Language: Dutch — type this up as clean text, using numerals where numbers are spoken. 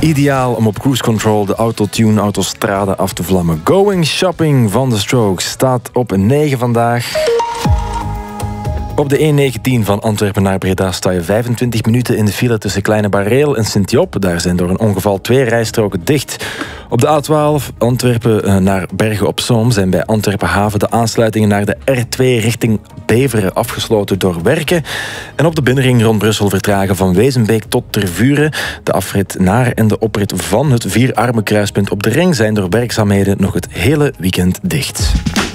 Ideaal om op cruise control de autotune-autostrade af te vlammen. Going Shopping van The Strokes staat op 9 vandaag. Op de E19 van Antwerpen naar Breda sta je 25 minuten in de file tussen Kleine Barreel en Sint-Job. Daar zijn door een ongeval 2 rijstroken dicht. Op de A12 Antwerpen naar Bergen op Zoom zijn bij Antwerpen Haven de aansluitingen naar de R2 richting Beveren afgesloten door werken. En op de binnenring rond Brussel vertragen van Wezenbeek tot Tervuren. De afrit naar en de oprit van het Vierarmenkruispunt op de ring zijn door werkzaamheden nog het hele weekend dicht.